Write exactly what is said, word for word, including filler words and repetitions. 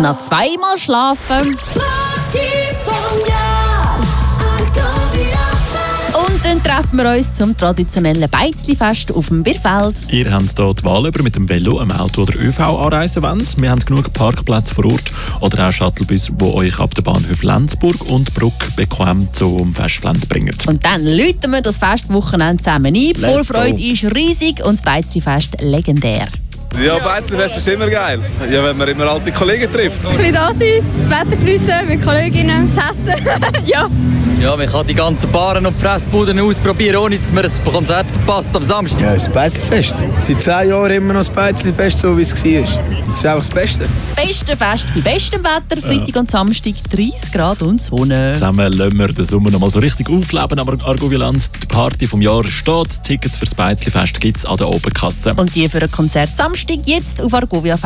noch zweimal schlafen. Und dann treffen wir uns zum traditionellen Beizli-Fest auf dem Bierfeld. Ihr habt hier die Wahl, ob ihr mit dem Velo, einem Auto oder ÖV anreisen wollt. Wir haben genug Parkplätze vor Ort oder auch Shuttlebus, die euch ab der Bahnhof Lenzburg und Bruck bequem zum Festgelände bringen. Und dann läuten wir das Festwochenende zusammen ein. Die Let's Vorfreude go. ist riesig und das Beizli-Fest legendär. Ja, Beizli-Fest ist immer geil. Ja, wenn man immer alte Kollegen trifft. Ein bisschen da sein, das Wetter geniessen, mit Kolleginnen das Essen. Ja. Ja, man kann die ganzen Baren und Fressbuden ausprobieren, ohne dass man ein Konzert verpasst am Samstag. Ja, das Beizli-Fest. Seit zehn Jahren immer noch das Beizli-Fest, so wie es war. Das ist einfach das Beste. Das beste Fest bei bestem Wetter, Freitag und Samstag dreißig Grad und Sonne. Zusammen lassen wir den Sommer noch mal so richtig aufleben, aber Argovilanz, die Party vom Jahr steht. Tickets für das Beizli-Fest gibt es an der Oberkasse. Und die für ein Konzert Samstag jetzt auf argovia